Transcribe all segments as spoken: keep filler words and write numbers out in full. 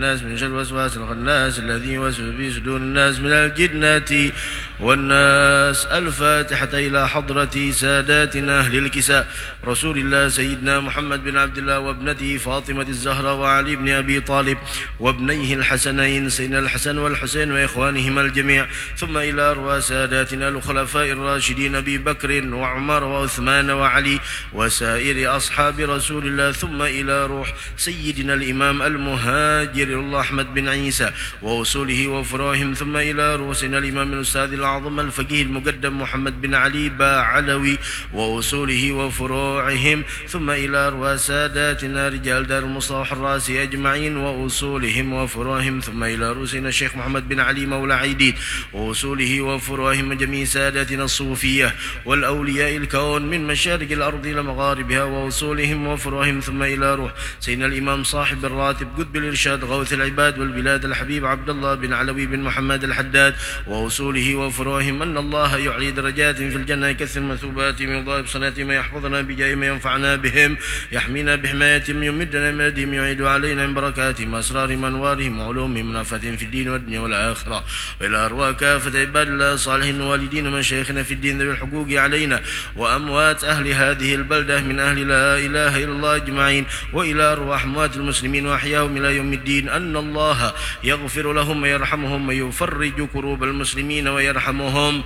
الناس من شر الوسواس الخناس الذي يوسوس في صدور الناس من الجنة والناس. الفاتحة إلى حضرة ساداتنا أهل الكساء رسول الله سيدنا محمد بن عبد الله وابنته فاطمة الزهراء وعلي بن أبي طالب وابنيه الحسنين سيدنا الحسن والحسين وإخوانهما الجميع، ثم إلى أرواح ساداتنا الخلفاء الراشدين أبي بكر وعمر وعثمان وعلي وسائر أصحاب رسول الله، ثم إلى روح سيدنا الإمام المهاجر الله أحمد بن عيسى وأصوله وفروعهم، ثم إلى روح سيدنا الإمام الأستاذ الأعظم الفقيه المقدم محمد بن علي باعلوي وأصوله وفروعهم، ثم إلى أرواح ساداتنا رجال دار المصطفى الراسي أجمعين وأصولهم وفروعهم، ثم إلى رؤوسنا الشيخ محمد بن علي مولى عيدين وأصوله وفروعهم جميع سادتنا الصوفية والأولياء الكون من مشارق الأرض إلى مغاربها وأصولهم وفروعهم، ثم إلى روح سيدنا الإمام صاحب الراتب قطب الإرشاد غوث العباد والبلاد الحبيب عبد الله بن علوي بن محمد الحداد وأصوله وفروعهم، أن الله يعلي درجات في الجنة يكثر مثوباتهم ويضاعف صلاتهم ويحفظنا بجاههم وينفعنا بهم يحمينا بحمايتهم يمدنا من مدهم يعيد علينا من بركاتهم وأسرارهم وأنوارهم وعلومهم منافة في الدين والدنيا والآخرة، وإلى أرواح كافة عباد الله الصالحين والدين ومشايخنا في الدين ذوي الحقوق علينا وأموات أهل هذه البلدة من أهل لا إله إلا الله أجمعين، وإلى أرواح أموات المسلمين وأحياهم إلى يوم الدين، أن الله يغفر لهم ويرحمهم ويفرج كروب المسلمين ويرحمهم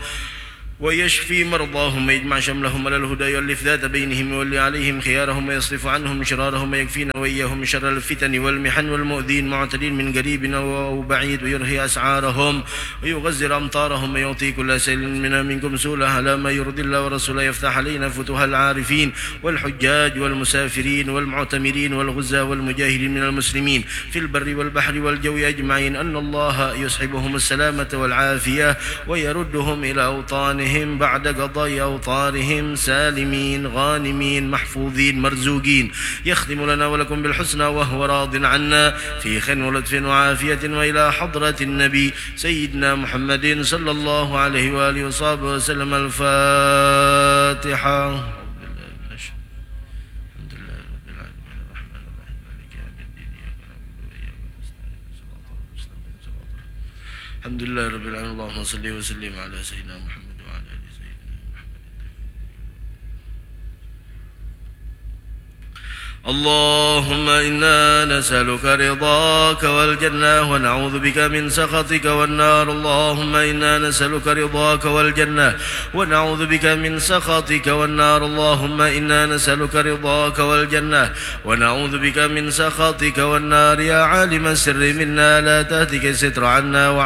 ويشفي مرضاهم ويجمع شملهم على الهدى يؤلف ذات بينهم ويولي عليهم خيارهم ويصرف عنهم شرارهم ويكفينا وإياهم شر الفتن والمحن والمؤذين معتدين من قريب أو بعيد ويرهي أسعارهم ويغزر أمطارهم ويعطي كل سيل منا منكم سوله على ما يرضي الله ورسوله، يفتح علينا فتوح العارفين والحجاج والمسافرين والمعتمرين والغزاة والمجاهدين من المسلمين في البر والبحر والجو أجمعين، أن الله يصحبهم السلامة والعافية ويردهم إلى أوطانهم بعد قضاء أوطارهم سالمين غانمين محفوظين مرزوقين، يختم لنا ولكم بالحسنى وهو راض عنا في خير ولطف وعافية، وإلى حضرة النبي سيدنا محمد صلى الله عليه وآله وصحبه وسلم. الفاتحة. الحمد لله رب العالمين، اللهم صل وسلم على سيدنا محمد وعلى آله سيدنا محمد. اللهم إنا نسألك رضاك والجنة ونعوذ بك من سخطك والنار. اللهم إنا نسألك رضاك والجنة ونعوذ بك من سخطك والنار. اللهم إنا نسألك رضاك والجنة ونعوذ بك من سخطك والنار. يا عالم السر منا لا تهتك الستر عنا